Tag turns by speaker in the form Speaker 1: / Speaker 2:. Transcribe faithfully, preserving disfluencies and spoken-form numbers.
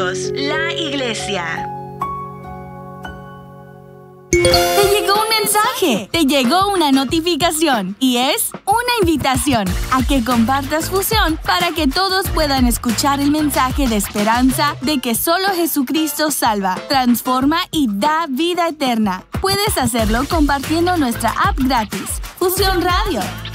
Speaker 1: Somos la Iglesia.
Speaker 2: Te llegó un mensaje, te llegó una notificación y es una invitación a que compartas Fusión para que todos puedan escuchar el mensaje de esperanza de que solo Jesucristo salva, transforma y da vida eterna. Puedes hacerlo compartiendo nuestra app gratis, Fusión Radio.